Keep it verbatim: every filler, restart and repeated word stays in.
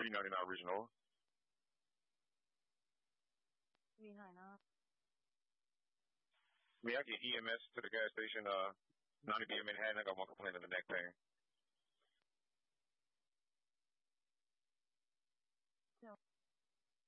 B ninety-nine Regional. Behind, Me, I get E M S to the gas station, uh, ninety B in Manhattan. I got one complaint in the neck pain.